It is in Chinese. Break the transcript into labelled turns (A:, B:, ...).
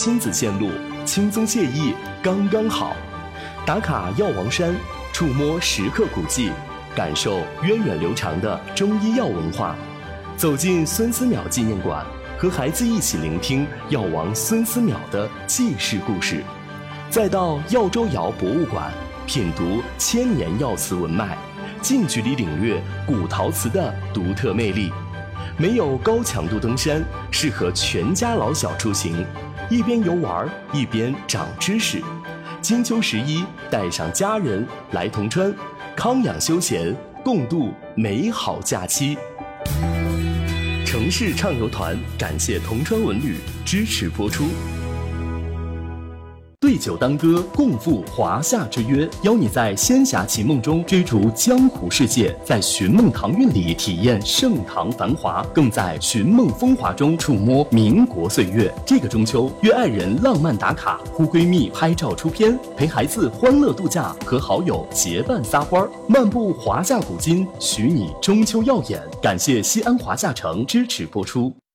A: 亲子线路，轻松惬意刚刚好。打卡药王山，触摸石刻古迹，感受源远流长的中医药文化。走进孙思邈纪念馆，和孩子一起聆听药王孙思邈的济世故事。再到药周窑博物馆，品读千年药瓷文脉，近距离领略古陶瓷的独特魅力。没有高强度登山，适合全家老小出行，一边游玩一边长知识。金秋11，带上家人来铜川，康养休闲，共度美好假期。城市畅游团感谢铜川文旅支持播出。对酒当歌，共赴华夏之约，邀你在仙侠奇梦中追逐江湖世界，在寻梦唐韵里体验盛唐繁华，更在寻梦风华中触摸民国岁月。这个中秋，约爱人浪漫打卡，呼闺蜜拍照出片，陪孩子欢乐度假，和好友结伴撒欢，漫步华夏古今，许你中秋耀眼。感谢西安华夏城支持播出。